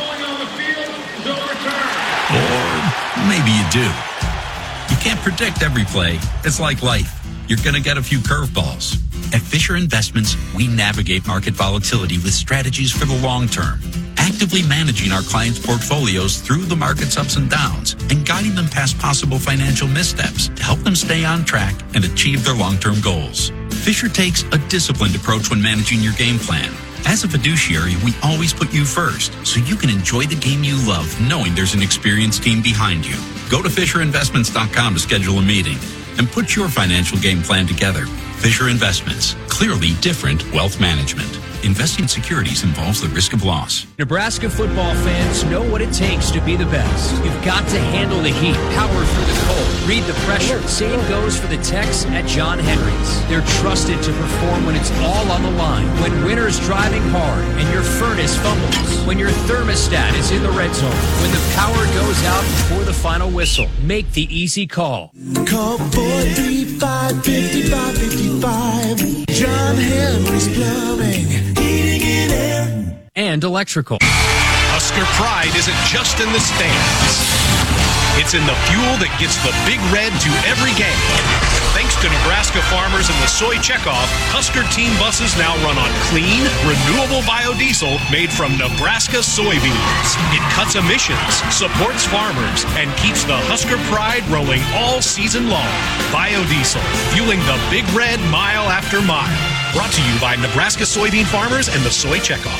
Or maybe you do. You can't predict every play. It's like life. You're going to get a few curveballs. At Fisher Investments, we navigate market volatility with strategies for the long term, actively managing our clients' portfolios through the market's ups and downs and guiding them past possible financial missteps to help them stay on track and achieve their long-term goals. Fisher takes a disciplined approach when managing your game plan. As a fiduciary, we always put you first, so you can enjoy the game you love, knowing there's an experienced team behind you. Go to Fisher Investments dot com to schedule a meeting and put your financial game plan together. Fisher Investments, clearly different wealth management. Investing in securities involves the risk of loss. Nebraska football fans know what it takes to be the best. You've got to handle the heat, power through the cold, read the pressure. Same goes for the techs at John Henry's. They're trusted to perform when it's all on the line. When winter's driving hard and your furnace fumbles. When your thermostat is in the red zone. When the power goes out before the final whistle. Make the easy call. Call four three five, five five five five. John Henry's Plumbing. And electrical. Husker pride isn't just in the stands. It's in the fuel that gets the Big Red to every game. Thanks to Nebraska farmers and the soy checkoff, Husker team buses now run on clean, renewable biodiesel made from Nebraska soybeans. It cuts emissions, supports farmers, and keeps the Husker pride rolling all season long. Biodiesel, fueling the Big Red mile after mile. Brought to you by Nebraska soybean farmers and the soy checkoff.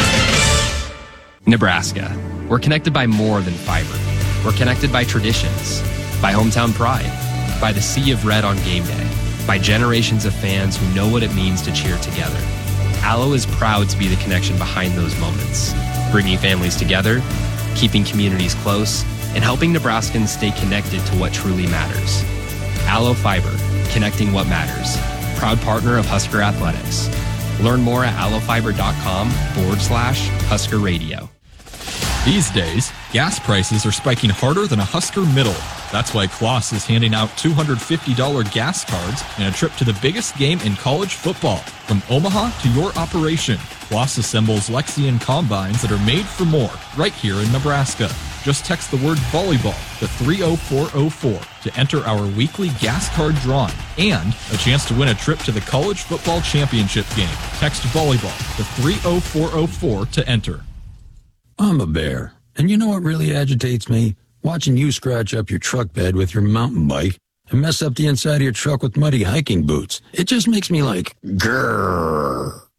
Nebraska. We're connected by more than fiber. We're connected by traditions, by hometown pride, by the sea of red on game day, by generations of fans who know what it means to cheer together. Allo is proud to be the connection behind those moments, bringing families together, keeping communities close, and helping Nebraskans stay connected to what truly matters. Allo Fiber, connecting what matters. Proud partner of Husker Athletics. Learn more at allofiber.com forward slash Husker Radio. These days, gas prices are spiking harder than a Husker middle. That's why Kloss is handing out two hundred fifty dollars gas cards and a trip to the biggest game in college football. From Omaha to your operation, Kloss assembles Lexian combines that are made for more right here in Nebraska. Just text the word volleyball to three oh four oh four to enter our weekly gas card drawing and a chance to win a trip to the college football championship game. Text volleyball to three oh four oh four to enter. I'm a bear, and you know what really agitates me? Watching you scratch up your truck bed with your mountain bike and mess up the inside of your truck with muddy hiking boots. It just makes me like, grrr.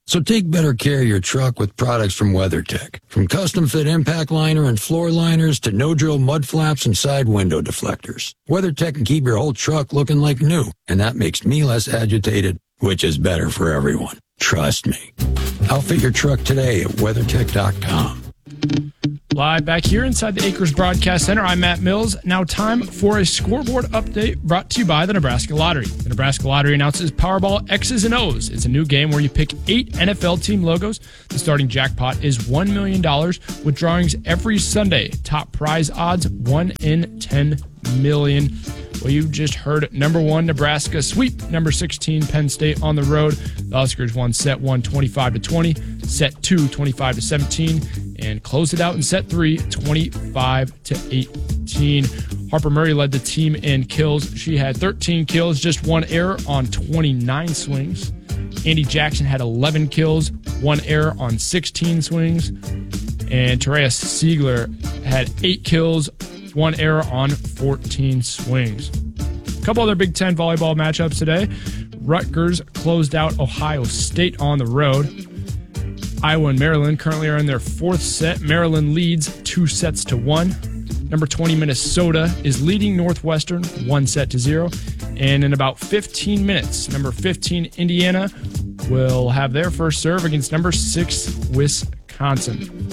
So take better care of your truck with products from WeatherTech. From custom fit impact liner and floor liners to no-drill mud flaps and side window deflectors. WeatherTech can keep your whole truck looking like new, and that makes me less agitated, which is better for everyone. Trust me. Outfit your truck today at weathertech dot com. Live back here inside the Acres Broadcast Center, I'm Matt Mills. Now time for a scoreboard update brought to you by the Nebraska Lottery. The Nebraska Lottery announces Powerball X's and O's. It's a new game where you pick eight N F L team logos. The starting jackpot is one million dollars with drawings every Sunday. Top prize odds, one in ten million. Well, you just heard number one, Nebraska sweep number sixteen, Penn State on the road. The Huskers won set one, twenty-five to twenty, set two, twenty-five to seventeen, and closed it out in set three, twenty-five to eighteen. Harper Murray led the team in kills. She had thirteen kills, just one error on twenty-nine swings. Andy Jackson had eleven kills, one error on sixteen swings. And Terea Siegler had eight kills, one error on fourteen swings. A couple other Big Ten volleyball matchups today. Rutgers closed out Ohio State on the road. Iowa and Maryland currently are in their fourth set. Maryland leads two sets to one. Number twenty, Minnesota, is leading Northwestern one set to zero. And in about fifteen minutes, number fifteen, Indiana, will have their first serve against number six, Wisconsin.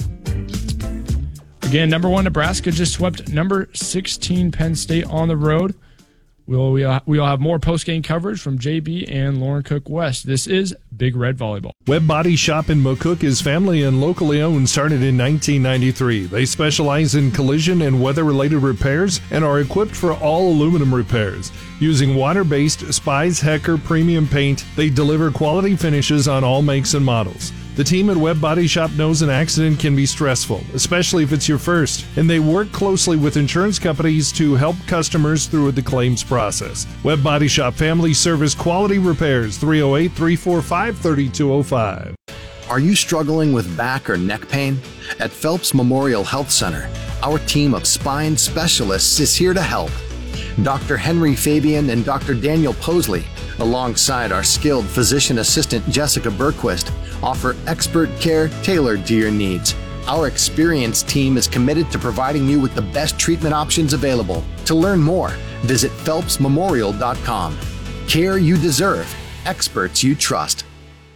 Again, number one, Nebraska just swept number sixteen, Penn State on the road. We'll, we'll, we'll have more post-game coverage from J B and Lauren Cook West. This is Big Red Volleyball. Webb Body Shop in McCook is family and locally owned, started in nineteen ninety-three. They specialize in collision and weather-related repairs and are equipped for all aluminum repairs. Using water-based Spies Hecker premium paint, they deliver quality finishes on all makes and models. The team at Webb Body Shop knows an accident can be stressful, especially if it's your first, and they work closely with insurance companies to help customers through the claims process. Webb Body Shop Family Service Quality Repairs, three oh eight, three four five, three two oh five. Are you struggling with back or neck pain? At Phelps Memorial Health Center, our team of spine specialists is here to help. Doctor Henry Fabian and Doctor Daniel Posley, alongside our skilled physician assistant Jessica Berquist, offer expert care tailored to your needs. Our experienced team is committed to providing you with the best treatment options available. To learn more, visit phelps memorial dot com. Care you deserve, experts you trust.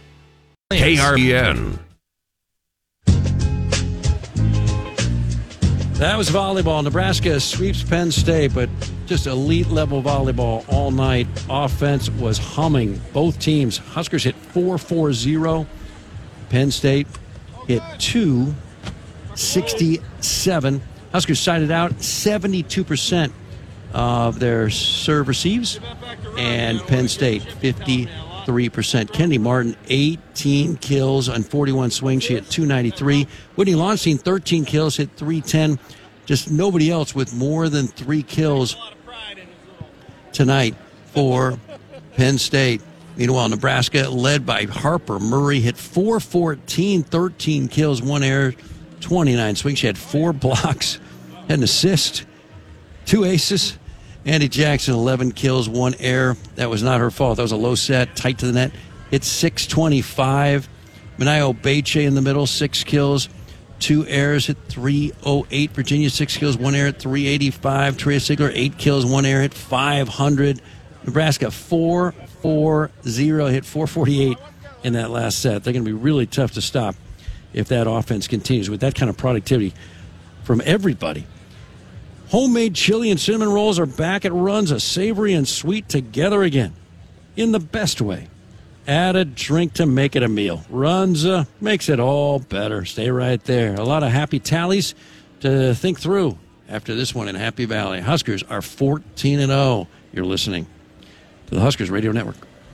K R B N. That was volleyball. Nebraska sweeps Penn State, but just elite level volleyball all night. Offense was humming. Both teams. Huskers hit four four zero. Penn State hit two sixty-seven. Huskers sided out seventy-two percent of their serve receives, and Penn State fifty-three percent. Kennedy Martin, eighteen kills on forty-one swings. She hit two ninety-three. Whitney Lonstein, thirteen kills, hit three ten. Just nobody else with more than three kills tonight for Penn State. Meanwhile, Nebraska, led by Harper Murray, hit four fourteen, thirteen kills, one error, twenty-nine swings. She had four blocks, had an assist, two aces. Andy Jackson, eleven kills, one error. That was not her fault. That was a low set, tight to the net. Hit six twenty-five. Minayo Beche in the middle, six kills, two errors, hit three oh eight. Virginia, six kills, one error, three eighty-five. Terea Siegler, eight kills, one error, hit five hundred. Nebraska, four four zero, hit four forty-eight in that last set. They're going to be really tough to stop if that offense continues with that kind of productivity from everybody. Homemade chili and cinnamon rolls are back at Runza, savory and sweet together again in the best way. Add a drink to make it a meal. Runza makes it all better. Stay right there. A lot of happy tallies to think through after this one in Happy Valley. Huskers are fourteen and oh. You're listening to the Huskers Radio Network.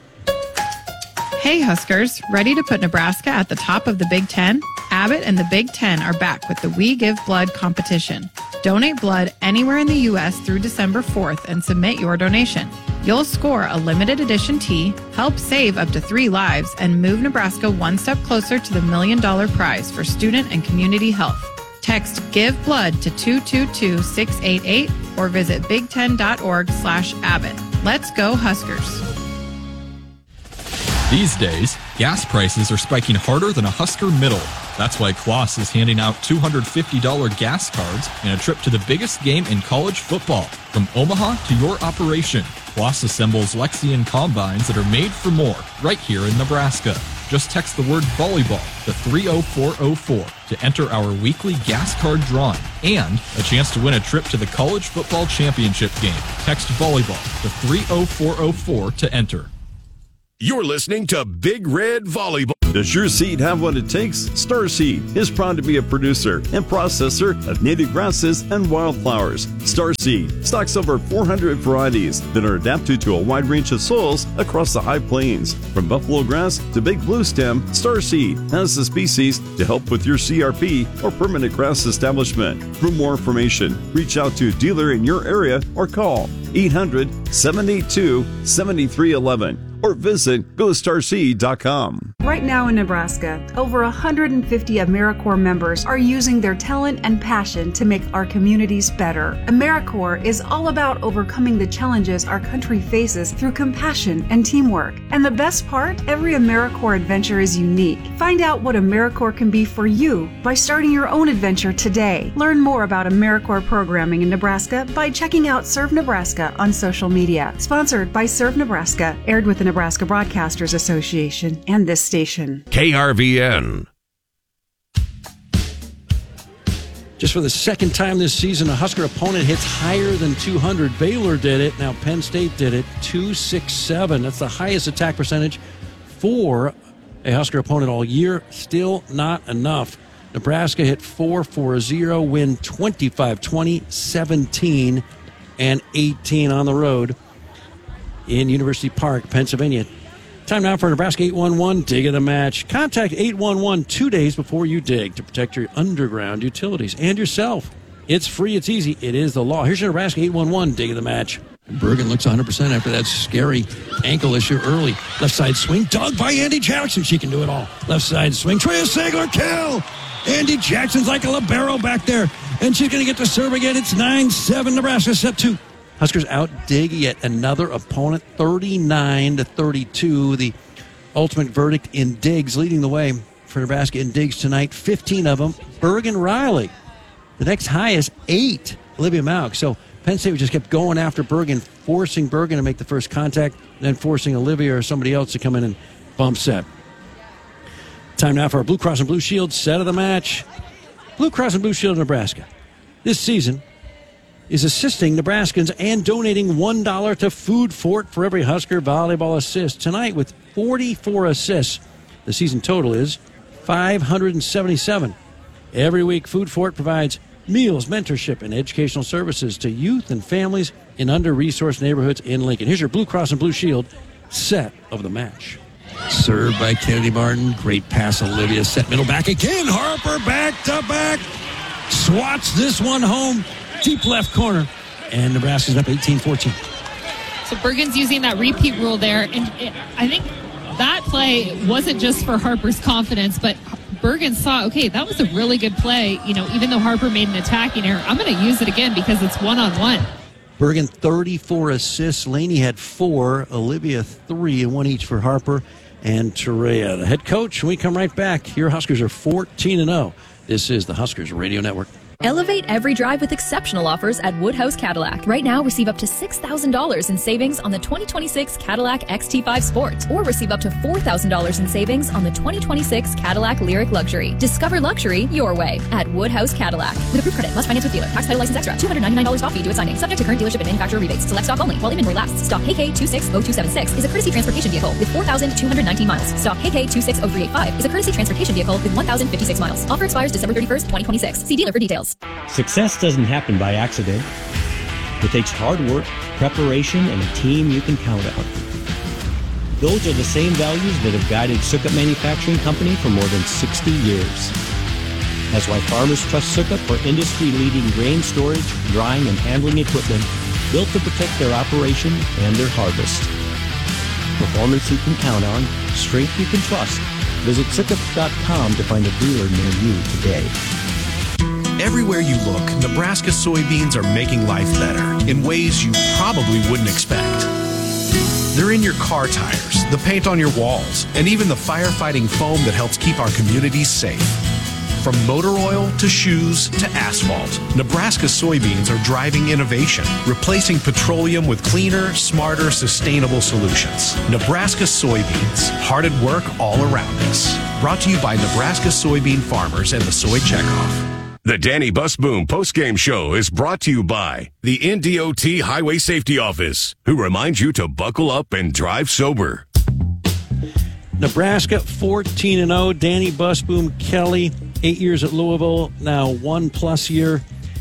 Hey Huskers, ready to put Nebraska at the top of the Big Ten? Abbott and the Big Ten are back with the We Give Blood competition. Donate blood anywhere in the U S through December fourth and submit your donation. You'll score a limited edition tee, help save up to three lives, and move Nebraska one step closer to the million dollar prize for student and community health. Text Give Blood to two two two, six eight eight or visit big ten dot org slash Abbott. Let's go Huskers. These days, Gas prices are spiking harder than a Husker middle. That's why Kloss is handing out two hundred fifty dollars gas cards and a trip to the biggest game in college football. From Omaha to your operation, Kloss assembles Lexion combines that are made for more right here in Nebraska. Just text the word volleyball to three oh four oh four to enter our weekly gas card drawing and a chance to win a trip to the college football championship game. Text volleyball to three oh four oh four to enter. You're listening to Big Red Volleyball. Does your seed have what it takes? Starseed is proud to be a producer and processor of native grasses and wildflowers. Starseed stocks over four hundred varieties that are adapted to a wide range of soils across the high plains. From buffalo grass to big blue stem, Starseed has the species to help with your C R P or permanent grass establishment. For more information, reach out to a dealer in your area or call eight hundred, seven eight two, seven three one one or visit go starseed dot com. Right now in Nebraska, over one hundred fifty AmeriCorps members are using their talent and passion to make our communities better. AmeriCorps is all about overcoming the challenges our country faces through compassion and teamwork. And the best part? Every AmeriCorps adventure is unique. Find out what AmeriCorps can be for you by starting your own adventure today. Learn more about AmeriCorps programming in Nebraska by checking out Serve Nebraska on social media. Sponsored by Serve Nebraska, aired with the Nebraska Broadcasters Association and this station. K R V N. Just for the second time this season, a Husker opponent hits higher than two hundred. Baylor did it. Now Penn State did it. two sixty-seven. That's the highest attack percentage for a Husker opponent all year. Still not enough. Nebraska hit four four zero, win twenty-five twenty, seventeen, and eighteen on the road in University Park, Pennsylvania. Time now for Nebraska eight one one Dig of the Match. Contact eight one one two days before you dig to protect your underground utilities and yourself. It's free, it's easy, it is the law. Here's your Nebraska eight one one Dig of the Match. Bergen looks one hundred percent after that scary ankle issue early. Left side swing, dug by Andy Jackson. She can do it all. Left side swing, Trea Sigler, kill! Andy Jackson's like a libero back there, and she's going to get to serve again. It's nine seven Nebraska, set two. Huskers out dig yet another opponent, thirty-nine to thirty-two. The ultimate verdict in digs, leading the way for Nebraska in digs tonight. fifteen of them. Bergen Riley, the next highest, eight. Olivia Mauk. So Penn State just kept going after Bergen, forcing Bergen to make the first contact, then forcing Olivia or somebody else to come in and bump set. Time now for our Blue Cross and Blue Shield set of the match. Blue Cross and Blue Shield of Nebraska this season is assisting Nebraskans and donating one dollar to Food Fort for every Husker volleyball assist. Tonight with forty-four assists, the season total is five hundred seventy-seven. Every week, Food Fort provides meals, mentorship, and educational services to youth and families in under-resourced neighborhoods in Lincoln. Here's your Blue Cross and Blue Shield set of the match. Served by Kennedy Martin. Great pass, Olivia. Set middle back again. Harper back to back. Swats this one home. Deep left corner, and Nebraska's up eighteen fourteen. So Bergen's using that repeat rule there, and it, I think that play wasn't just for Harper's confidence, but Bergen saw, okay, that was a really good play. You know, even though Harper made an attacking error, I'm going to use it again because it's one-on-one. Bergen, thirty-four assists. Laney had four. Olivia, three, and one each for Harper and Tarea. The head coach, when we come right back, your Huskers are fourteen and oh. This is the Huskers Radio Network. Elevate every drive with exceptional offers at Woodhouse Cadillac. Right now, receive up to six thousand dollars in savings on the twenty twenty-six Cadillac X T five Sport, or receive up to four thousand dollars in savings on the twenty twenty-six Cadillac Lyriq Luxury. Discover luxury your way at Woodhouse Cadillac. With approved credit, must finance with dealer. Tax title license extra. two hundred ninety-nine dollars off fee due at signing. Subject to current dealership and manufacturer rebates. Select stock only while inventory lasts. Stock K K two six zero two seven six is a courtesy transportation vehicle with four thousand two hundred nineteen miles. Stock K K two six zero three eight five is a courtesy transportation vehicle with one thousand fifty-six miles. Offer expires December thirty-first, twenty twenty-six. See dealer for details. Success doesn't happen by accident. It takes hard work, preparation, and a team you can count on. Those are the same values that have guided Sukup Manufacturing Company for more than sixty years. That's why farmers trust Sukup for industry-leading grain storage, drying, and handling equipment built to protect their operation and their harvest. Performance you can count on, strength you can trust. Visit Sukup dot com to find a dealer near you today. Everywhere you look, Nebraska soybeans are making life better in ways you probably wouldn't expect. They're in your car tires, the paint on your walls, and even the firefighting foam that helps keep our communities safe. From motor oil to shoes to asphalt, Nebraska soybeans are driving innovation, replacing petroleum with cleaner, smarter, sustainable solutions. Nebraska soybeans, hard at work all around us. Brought to you by Nebraska soybean farmers and the Soy Checkoff. The Danny Busboom postgame show is brought to you by the N D O T Highway Safety Office, who reminds you to buckle up and drive sober. Nebraska fourteen and oh. Danny Busboom Kelly, eight years at Louisville, now one plus year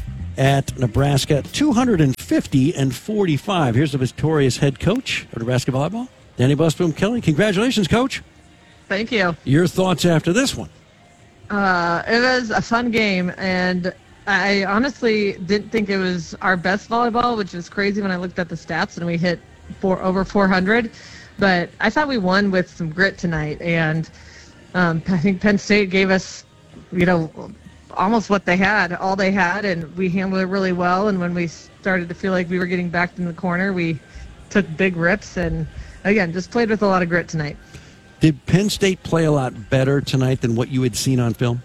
at Nebraska, two hundred fifty and forty-five. Here's the victorious head coach of Nebraska volleyball, Danny Busboom Kelly. Congratulations, Coach. Thank you. Your thoughts after this one? Uh, it was a fun game, and I honestly didn't think it was our best volleyball, which is crazy when I looked at the stats and we hit four, over four hundred. But I thought we won with some grit tonight, and um, I think Penn State gave us, you know, almost what they had, all they had, and we handled it really well. And when we started to feel like we were getting backed in the corner, we took big rips and, again, just played with a lot of grit tonight. Did Penn State play a lot better tonight than what you had seen on film?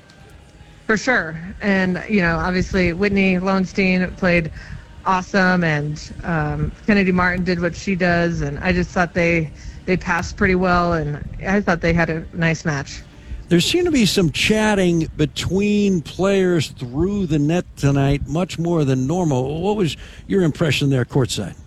For sure. And, you know, obviously Whitney Lowenstein played awesome, and um, Kennedy Martin did what she does, and I just thought they they passed pretty well, and I thought they had a nice match. There seemed to be some chatting between players through the net tonight, much more than normal. What was your impression there courtside?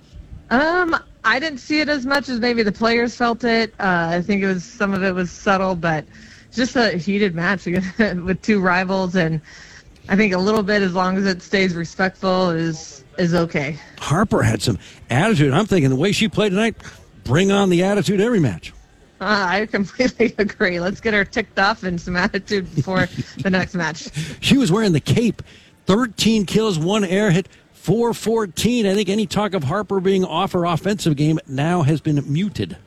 Um, I didn't see it as much as maybe the players felt it. Uh, I think it was some of it was subtle, but just a heated match with two rivals, and I think a little bit, as long as it stays respectful, is is okay. Harper had some attitude. I'm thinking the way she played tonight, bring on the attitude every match. Uh, I completely agree. Let's get her ticked off and some attitude before the next match. She was wearing the cape. thirteen kills, one air hit, four fourteen. I think any talk of Harper being off her offensive game now has been muted.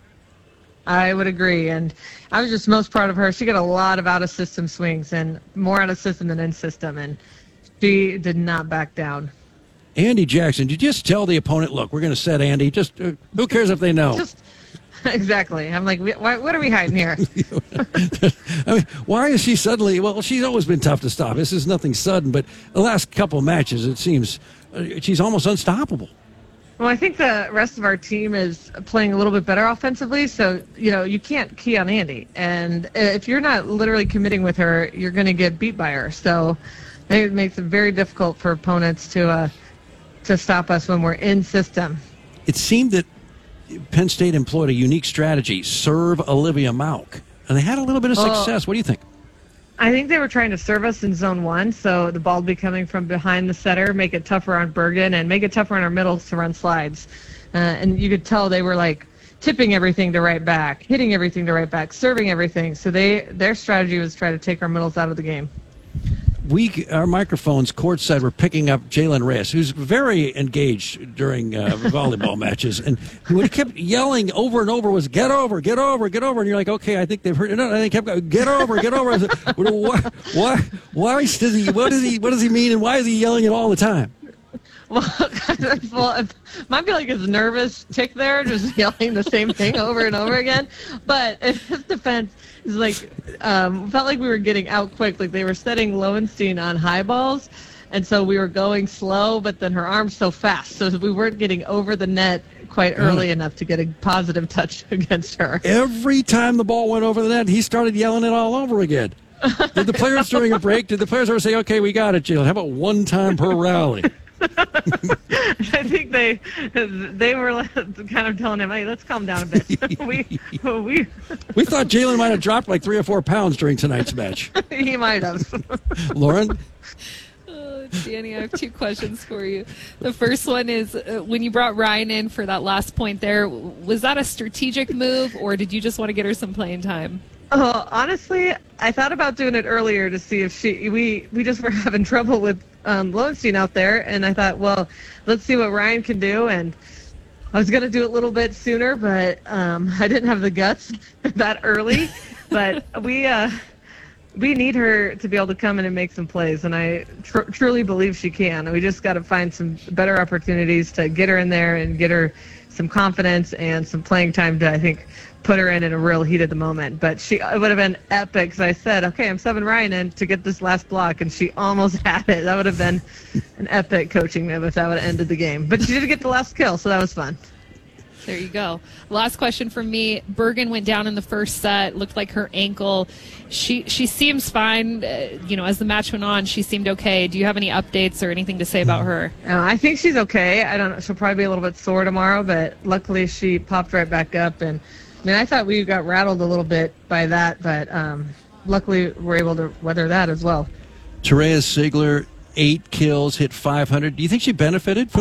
I would agree, and I was just most proud of her. She got a lot of out-of-system swings, and more out-of-system than in-system, and she did not back down. Andy Jackson, did you just tell the opponent, look, we're going to set Andy, just uh, who cares if they know? Just, exactly. I'm like, why, what are we hiding here? I mean, why is she suddenly, well, she's always been tough to stop. This is nothing sudden, but the last couple of matches, it seems uh, she's almost unstoppable. Well, I think the rest of our team is playing a little bit better offensively, so, you know, you can't key on Andy. And if you're not literally committing with her, you're going to get beat by her. So I think it makes it very difficult for opponents to uh, to stop us when we're in system. It seemed that Penn State employed a unique strategy, serve Olivia Mauk, and they had a little bit of success. What do you think? I think they were trying to serve us in zone one, so the ball would be coming from behind the setter, make it tougher on Bergen, and make it tougher on our middles to run slides. Uh, and you could tell they were like tipping everything to right back, hitting everything to right back, serving everything. So they their strategy was try to take our middles out of the game. We, our microphones courtside were picking up Jalen Reyes, who's very engaged during uh, volleyball matches. And what he kept yelling over and over was, get over, get over, get over. And you're like, okay, I think they've heard it. No, and they kept going, get over, get over. I said, why, why, why does he, what does he, what does he mean, and why is he yelling it all the time? Well, well, it might be like his nervous tick there, just yelling the same thing over and over again. But in his defense, it's like um, felt like we were getting out quick. Like they were setting Lowenstein on high balls, and so we were going slow. But then her arm's so fast, so we weren't getting over the net quite early mm. enough to get a positive touch against her. Every time the ball went over the net, he started yelling it all over again. Did the players during a break? Did the players ever say, "Okay, we got it, Jill"? How about one time per rally? I think they they were kind of telling him, "Hey, let's calm down a bit." we we we thought Jalen might have dropped like three or four pounds during tonight's match. He might have. Lauren? Oh, Danny, I have two questions for you. The first one is, uh, when you brought Ryan in for that last point there, was that a strategic move, or did you just want to get her some playing time? Oh, honestly, I thought about doing it earlier to see if she. We we just were having trouble with um, Lowenstein out there, and I thought, well, let's see what Ryan can do. And I was going to do it a little bit sooner, but um, I didn't have the guts that early. But we uh, we need her to be able to come in and make some plays, and I tr- truly believe she can. We just got to find some better opportunities to get her in there and get her some confidence and some playing time to, I think, put her in in a real heat of the moment. But she it would have been epic because I said, okay, I'm subbing Ryan in to get this last block, and she almost had it. That would have been an epic coaching move if that would have ended the game. But she did get the last kill, so that was fun. There you go. Last question from me. Bergen went down in the first set. Looked like her ankle. She she seems fine. Uh, you know, as the match went on, she seemed okay. Do you have any updates or anything to say about her? Uh, I think she's okay. I don't know. She'll probably be a little bit sore tomorrow, but luckily she popped right back up. And I mean, I thought we got rattled a little bit by that, but um, luckily we're able to weather that as well. Terea Sigler, eight kills, hit five hundred. Do you think she benefited from